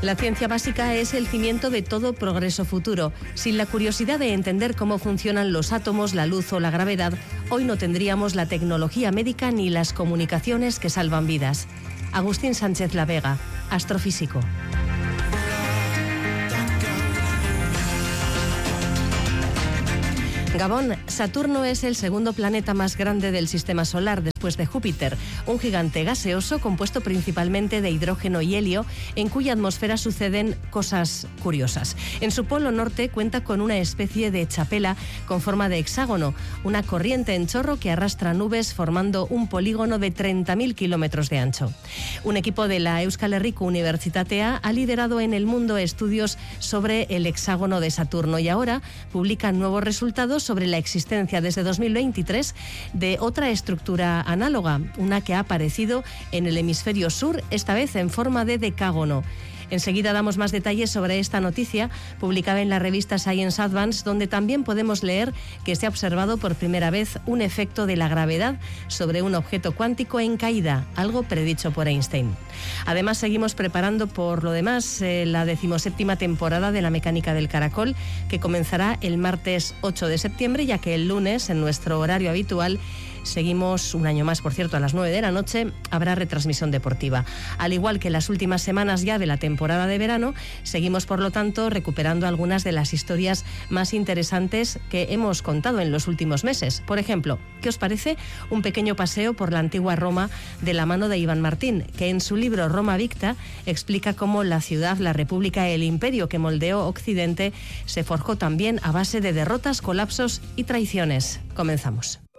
La ciencia básica es el cimiento de todo progreso futuro. Sin la curiosidad de entender cómo funcionan los átomos, la luz o la gravedad, hoy no tendríamos la tecnología médica ni las comunicaciones que salvan vidas. Agustín Sánchez La Vega, astrofísico. Gabón, Saturno es el segundo planeta más grande del Sistema Solar después de Júpiter, un gigante gaseoso compuesto principalmente de hidrógeno y helio, en cuya atmósfera suceden cosas curiosas. En su polo norte cuenta con una especie de chapela con forma de hexágono, una corriente en chorro que arrastra nubes formando un polígono de 30.000 kilómetros de ancho. Un equipo de la Euskal Herriko Unibertsitatea ha liderado en el mundo estudios sobre el hexágono de Saturno y ahora publican nuevos resultados sobre la existencia desde 2023 de otra estructura análoga, una que ha aparecido en el hemisferio sur, esta vez en forma de decágono. Enseguida damos más detalles sobre esta noticia, publicada en la revista Science Advance, donde también podemos leer que se ha observado por primera vez un efecto de la gravedad sobre un objeto cuántico en caída, algo predicho por Einstein. Además, seguimos preparando por lo demás la 17ª temporada de La Mecánica del Caracol, que comenzará el martes 8 de septiembre, ya que el lunes, en nuestro horario habitual, seguimos un año más, por cierto, a las 9 de la noche, habrá retransmisión deportiva. Al igual que las últimas semanas ya de la temporada de verano, seguimos, por lo tanto, recuperando algunas de las historias más interesantes que hemos contado en los últimos meses. Por ejemplo, ¿qué os parece un pequeño paseo por la antigua Roma de la mano de Iván Martín, que en su libro Roma Victa explica cómo la ciudad, la república, el imperio que moldeó Occidente se forjó también a base de derrotas, colapsos y traiciones? Comenzamos.